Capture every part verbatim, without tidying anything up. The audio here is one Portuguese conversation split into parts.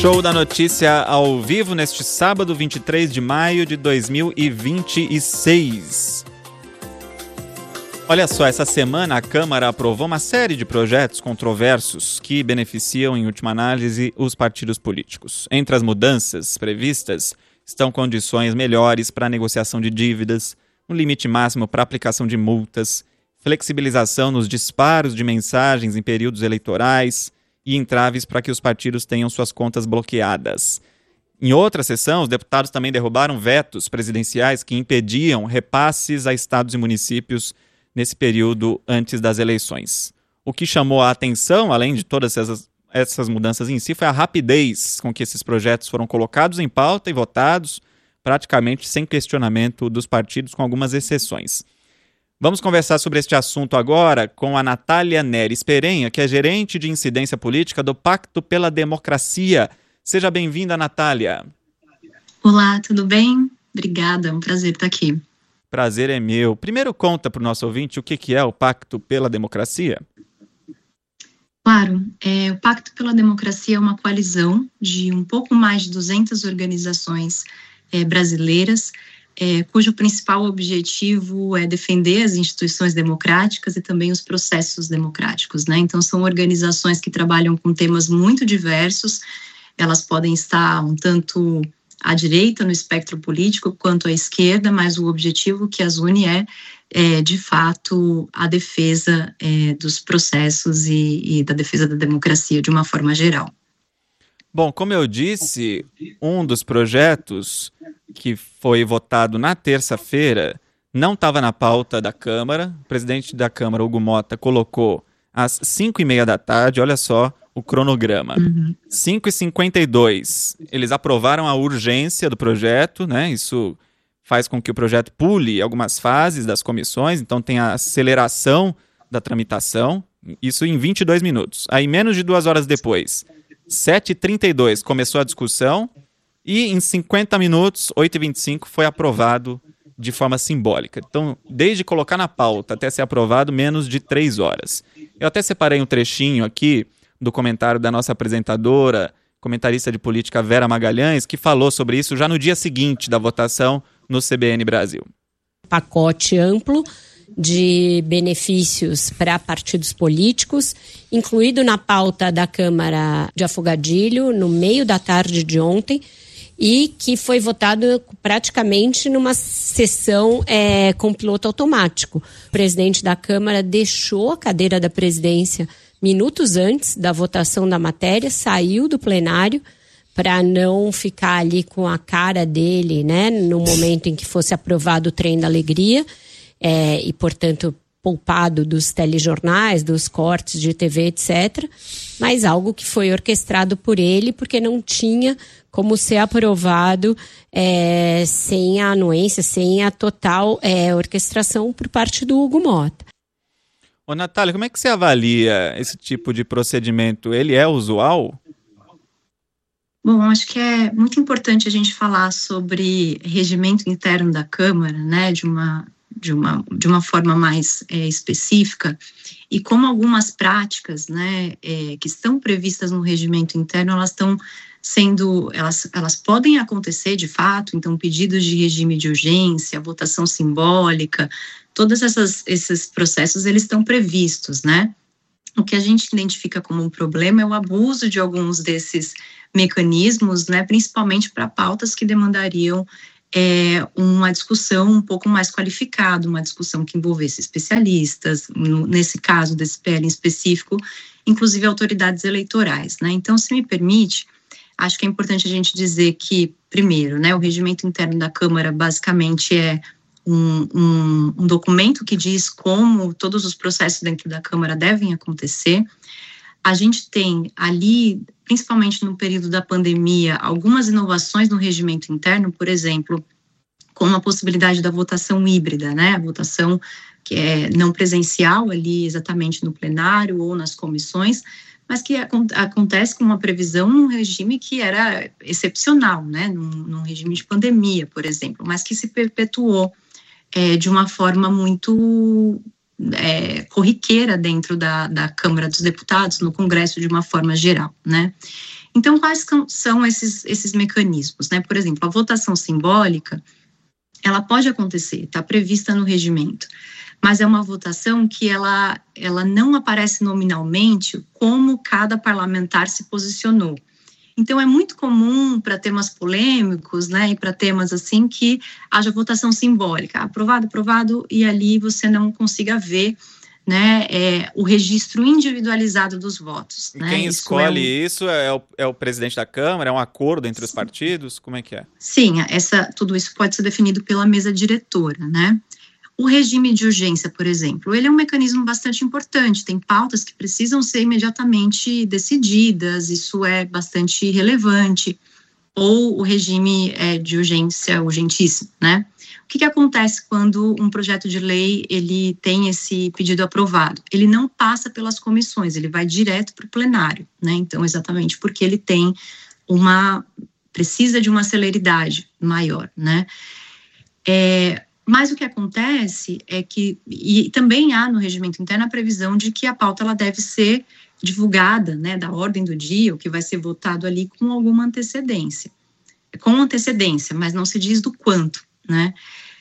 Show da notícia ao vivo neste sábado, vinte e três de maio de dois mil e vinte e seis. Olha só, essa semana a Câmara aprovou uma série de projetos controversos que beneficiam, em última análise, os partidos políticos. Entre as mudanças previstas estão condições melhores para a negociação de dívidas, um limite máximo para a aplicação de multas, flexibilização nos disparos de mensagens em períodos eleitorais e entraves para que os partidos tenham suas contas bloqueadas. Em outra sessão, os deputados também derrubaram vetos presidenciais que impediam repasses a estados e municípios nesse período antes das eleições. O que chamou a atenção, além de todas essas, essas mudanças em si, foi a rapidez com que esses projetos foram colocados em pauta e votados, praticamente sem questionamento dos partidos, com algumas exceções. Vamos conversar sobre este assunto agora com a Natália Neres Perenha, que é gerente de incidência política do Pacto pela Democracia. Seja bem-vinda, Natália. Olá, tudo bem? Obrigada, é um prazer estar aqui. Prazer é meu. Primeiro conta para o nosso ouvinte o que, que é o Pacto pela Democracia. Claro, é, o Pacto pela Democracia é uma coalizão de um pouco mais de duzentas organizações é, brasileiras, É, cujo principal objetivo é defender as instituições democráticas e também os processos democráticos, né? Então, são organizações que trabalham com temas muito diversos, elas podem estar um tanto à direita no espectro político quanto à esquerda, mas o objetivo que as une é, é de fato, a defesa é, dos processos e, e da defesa da democracia de uma forma geral. Bom, como eu disse, um dos projetos que foi votado na terça-feira não estava na pauta da Câmara. O presidente da Câmara, Hugo Motta, colocou às cinco e meia da tarde, olha só o cronograma. Uhum. cinco e cinquenta e dois, eles aprovaram a urgência do projeto, né? Isso faz com que o projeto pule algumas fases das comissões, então tem a aceleração da tramitação, isso em vinte e dois minutos. Aí, menos de duas horas depois, sete e trinta e dois, começou a discussão, e em cinquenta minutos, oito e vinte e cinco, foi aprovado de forma simbólica. Então, desde colocar na pauta até ser aprovado, menos de três horas. Eu até separei um trechinho aqui do comentário da nossa apresentadora, comentarista de política Vera Magalhães, que falou sobre isso já no dia seguinte da votação no C B N Brasil. Pacote amplo de benefícios para partidos políticos, incluído na pauta da Câmara de Afogadilho, no meio da tarde de ontem, e que foi votado praticamente numa sessão é, com piloto automático. O presidente da Câmara deixou a cadeira da presidência minutos antes da votação da matéria, saiu do plenário para não ficar ali com a cara dele, né, no momento em que fosse aprovado o Trem da Alegria, é, e, portanto, poupado dos telejornais, dos cortes de T V, etcétera, mas algo que foi orquestrado por ele, porque não tinha como ser aprovado é, sem a anuência, sem a total é, orquestração por parte do Hugo Motta. Ô, Natália, como é que você avalia esse tipo de procedimento? Ele é usual? Bom, acho que é muito importante a gente falar sobre regimento interno da Câmara, né, de uma, de uma, de uma forma mais é, específica, e como algumas práticas, né, é, que estão previstas no regimento interno, elas estão sendo, elas, elas podem acontecer de fato, então pedidos de regime de urgência, votação simbólica, todos essas, esses processos, eles estão previstos, né? O que a gente identifica como um problema é o abuso de alguns desses mecanismos, né, principalmente para pautas que demandariam é, uma discussão um pouco mais qualificada, uma discussão que envolvesse especialistas, no, nesse caso desse P L em específico, inclusive autoridades eleitorais, né? Então, se me permite, acho que é importante a gente dizer que, primeiro, né, o regimento interno da Câmara basicamente é um, um, um documento que diz como todos os processos dentro da Câmara devem acontecer. A gente tem ali, principalmente no período da pandemia, algumas inovações no regimento interno, por exemplo, como a possibilidade da votação híbrida, né, a votação que é não presencial ali exatamente no plenário ou nas comissões, mas que acontece com uma previsão num regime que era excepcional, né, num, num regime de pandemia, por exemplo, mas que se perpetuou é, de uma forma muito é, corriqueira dentro da, da Câmara dos Deputados, no Congresso de uma forma geral, né. Então, quais são esses, esses mecanismos, né? Por exemplo, a votação simbólica, ela pode acontecer, está prevista no regimento, mas é uma votação que ela, ela não aparece nominalmente como cada parlamentar se posicionou. Então, é muito comum para temas polêmicos, né, e para temas assim, que haja votação simbólica, aprovado, aprovado, e ali você não consiga ver, né, é, o registro individualizado dos votos. Né? Quem isso escolhe é um... isso é o, é o presidente da Câmara? É um acordo entre os partidos? Como é que é? Sim, essa, tudo isso pode ser definido pela mesa diretora, né? O regime de urgência, por exemplo, ele é um mecanismo bastante importante, tem pautas que precisam ser imediatamente decididas, isso é bastante relevante, ou o regime é, de urgência urgentíssimo, né? O que, que acontece quando um projeto de lei, ele tem esse pedido aprovado? Ele não passa pelas comissões, ele vai direto para o plenário, né? Então, exatamente porque ele tem uma, precisa de uma celeridade maior, né? É... Mas o que acontece é que, e também há no regimento interno a previsão de que a pauta ela deve ser divulgada, né, da ordem do dia, o que vai ser votado ali com alguma antecedência. Com antecedência, mas não se diz do quanto, né.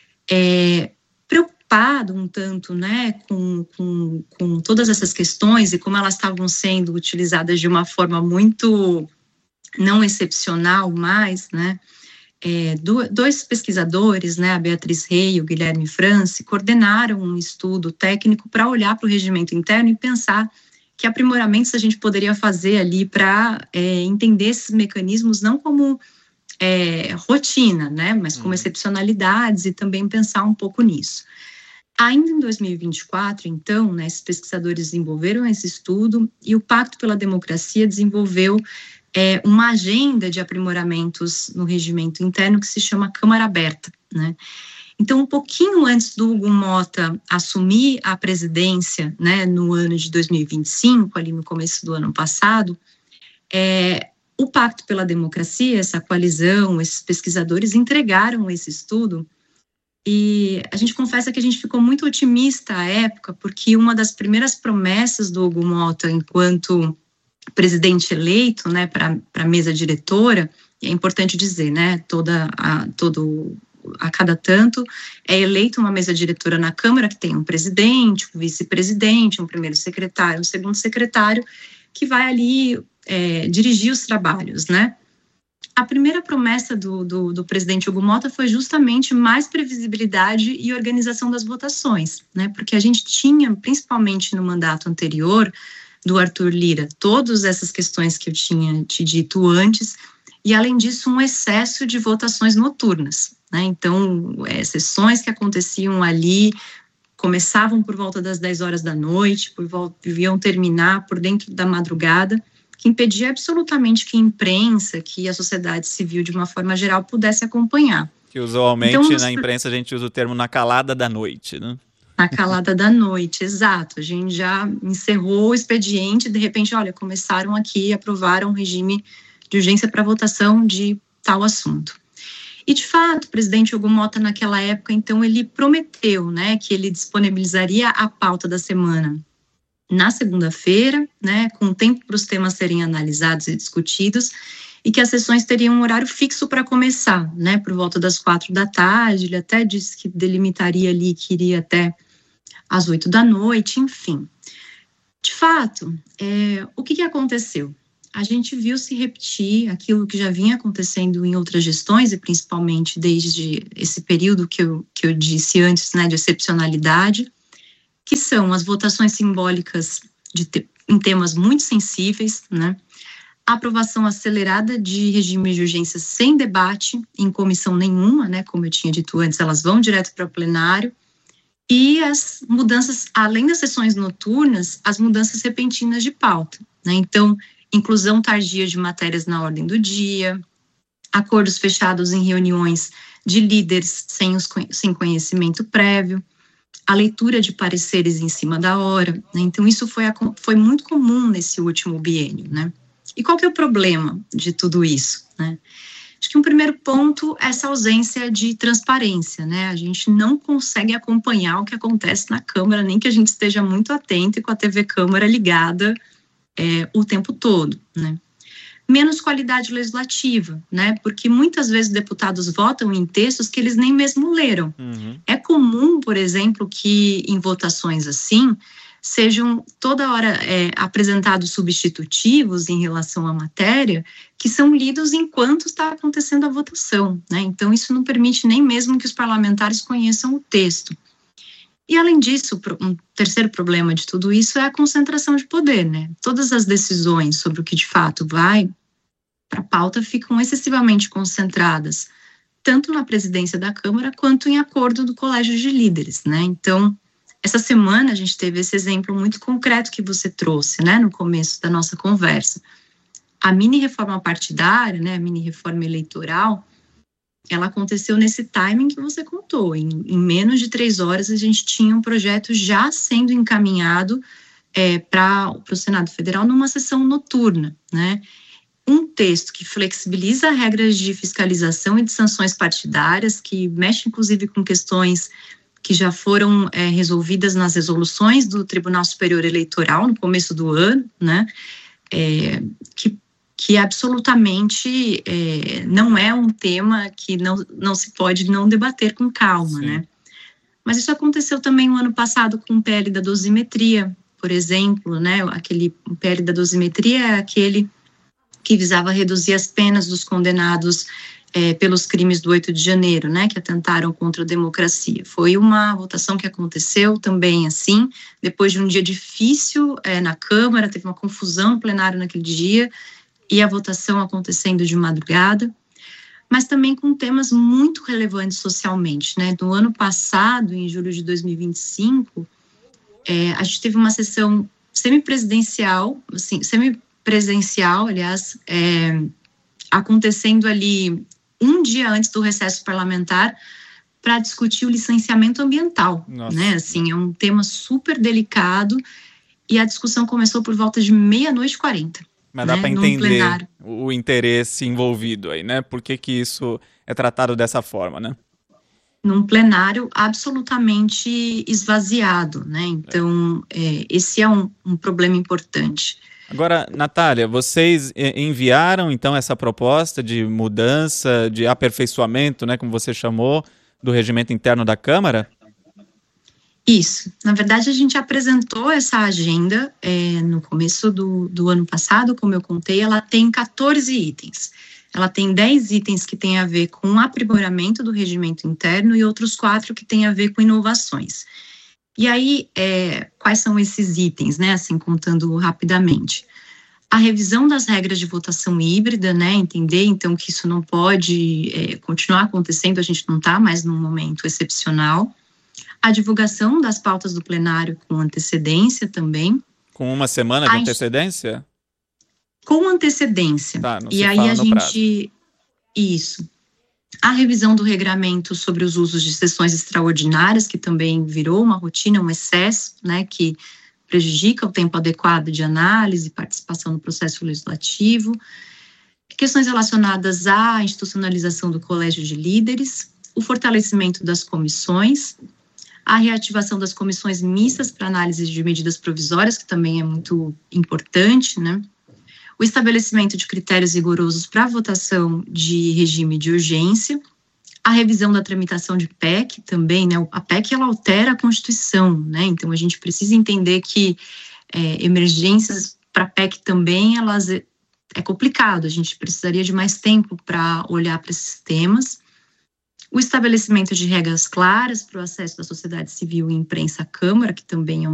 É, preocupado um tanto, né, com, com, com todas essas questões e como elas estavam sendo utilizadas de uma forma muito não excepcional mais, né, É, do, dois pesquisadores, né, a Beatriz Rey e o Guilherme France, coordenaram um estudo técnico para olhar para o regimento interno e pensar que aprimoramentos a gente poderia fazer ali para é, entender esses mecanismos não como é, rotina, né, mas como excepcionalidades e também pensar um pouco nisso. Ainda em dois mil e vinte e quatro, então, né, esses pesquisadores desenvolveram esse estudo e o Pacto pela Democracia desenvolveu É uma agenda de aprimoramentos no regimento interno que se chama Câmara Aberta, né? Então, um pouquinho antes do Hugo Mota assumir a presidência, né, no ano de dois mil e vinte e cinco, ali no começo do ano passado, é, o Pacto pela Democracia, essa coalizão, esses pesquisadores entregaram esse estudo e a gente confessa que a gente ficou muito otimista à época, porque uma das primeiras promessas do Hugo Mota enquanto presidente eleito, né, para a mesa diretora, e é importante dizer, né, toda a, todo, a cada tanto é eleita uma mesa diretora na Câmara que tem um presidente, um vice-presidente, um primeiro secretário, um segundo secretário, que vai ali é, dirigir os trabalhos, né. A primeira promessa do, do, do presidente Hugo Mota foi justamente mais previsibilidade e organização das votações, né, porque a gente tinha, principalmente no mandato anterior, do Arthur Lira, todas essas questões que eu tinha te dito antes, e além disso um excesso de votações noturnas, né, então é, sessões que aconteciam ali, começavam por volta das dez horas da noite, por volta, iam terminar por dentro da madrugada, que impedia absolutamente que a imprensa, que a sociedade civil de uma forma geral pudesse acompanhar. Que usualmente então, na imprensa a gente usa o termo na calada da noite, né? Na calada da noite, exato. A gente já encerrou o expediente, de repente, olha, começaram aqui, aprovaram um regime de urgência para votação de tal assunto. E, de fato, o presidente Hugo Mota, naquela época, então, ele prometeu, né, que ele disponibilizaria a pauta da semana na segunda-feira, né, com tempo para os temas serem analisados e discutidos, e que as sessões teriam um horário fixo para começar, né, por volta das quatro da tarde. Ele até disse que delimitaria ali, que iria até às oito da noite, enfim. De fato, é, o que, que aconteceu? A gente viu se repetir aquilo que já vinha acontecendo em outras gestões, e principalmente desde esse período que eu, que eu disse antes, né, de excepcionalidade, que são as votações simbólicas de te, em temas muito sensíveis, né, a aprovação acelerada de regime de urgência sem debate em comissão nenhuma, né, como eu tinha dito antes, elas vão direto para o plenário, e as mudanças, além das sessões noturnas, as mudanças repentinas de pauta, né? Então, inclusão tardia de matérias na ordem do dia, acordos fechados em reuniões de líderes sem, os, sem conhecimento prévio, a leitura de pareceres em cima da hora, né? Então, isso foi, a, foi muito comum nesse último biênio, né? E qual que é o problema de tudo isso, né? Acho que um primeiro ponto é essa ausência de transparência, né? A gente não consegue acompanhar o que acontece na Câmara, nem que a gente esteja muito atento e com a T V Câmara ligada é, o tempo todo, né? menos qualidade legislativa, né? Porque muitas vezes deputados votam em textos que eles nem mesmo leram. Uhum. É comum, por exemplo, que em votações assim, sejam toda hora é, apresentados substitutivos em relação à matéria, que são lidos enquanto está acontecendo a votação, né? Então, isso não permite nem mesmo que os parlamentares conheçam o texto. E, além disso, um terceiro problema de tudo isso é a concentração de poder, né? Todas as decisões sobre o que de fato vai para a pauta ficam excessivamente concentradas, tanto na presidência da Câmara quanto em acordo do Colégio de Líderes, né? Então, essa semana a gente teve esse exemplo muito concreto que você trouxe, né, no começo da nossa conversa. A mini-reforma partidária, né, a mini-reforma eleitoral, ela aconteceu nesse timing que você contou. Em, em menos de três horas a gente tinha um projeto já sendo encaminhado é, para o Senado Federal numa sessão noturna, né? Um texto que flexibiliza regras de fiscalização e de sanções partidárias, que mexe inclusive com questões que já foram é, resolvidas nas resoluções do Tribunal Superior Eleitoral no começo do ano, né, é, que, que absolutamente é, não é um tema que não, não se pode não debater com calma, Sim. né. Mas isso aconteceu também no ano passado com o P L da dosimetria, por exemplo, né, aquele o P L da dosimetria é aquele que visava reduzir as penas dos condenados É, pelos crimes do oito de janeiro, né, que atentaram contra a democracia. Foi uma votação que aconteceu também assim, depois de um dia difícil é, na Câmara, teve uma confusão no plenário naquele dia, e a votação acontecendo de madrugada, mas também com temas muito relevantes socialmente, né. No ano passado, em julho de dois mil e vinte e cinco, é, a gente teve uma sessão semipresidencial, assim, semipresencial, aliás, é, acontecendo ali um dia antes do recesso parlamentar para discutir o licenciamento ambiental, Nossa. né, assim, é um tema super delicado e a discussão começou por volta de meia-noite e quarenta. Mas dá né, para entender o interesse envolvido aí, né, por que que isso é tratado dessa forma, né? Num plenário absolutamente esvaziado, né, então é, esse é um, um problema importante. Agora, Natália, vocês enviaram, então, essa proposta de mudança, de aperfeiçoamento, né, como você chamou, do regimento interno da Câmara? Isso. Na verdade, a gente apresentou essa agenda é, no começo do, do ano passado, como eu contei, ela tem quatorze itens. Ela tem dez itens que têm a ver com o aprimoramento do regimento interno e outros quatro que têm a ver com inovações. E aí, é, quais são esses itens, né, assim, contando rapidamente? A revisão das regras de votação híbrida, né, entender, então, que isso não pode é, continuar acontecendo, a gente não está mais num momento excepcional. A divulgação das pautas do plenário com antecedência também. Com uma semana de a antecedência? Com antecedência. Tá, não e se aí fala a no gente... prazo. Isso. A revisão do regramento sobre os usos de sessões extraordinárias, que também virou uma rotina, um excesso, né, que prejudica o tempo adequado de análise e participação no processo legislativo. Questões relacionadas à institucionalização do Colégio de Líderes, o fortalecimento das comissões, a reativação das comissões mistas para análise de medidas provisórias, que também é muito importante, né? O estabelecimento de critérios rigorosos para a votação de regime de urgência, a revisão da tramitação de P E C também, né, a P E C ela altera a Constituição, né, então a gente precisa entender que é, emergências para a P E C também, elas é, é complicado, a gente precisaria de mais tempo para olhar para esses temas. O estabelecimento de regras claras para o acesso da sociedade civil e imprensa à Câmara, que também é um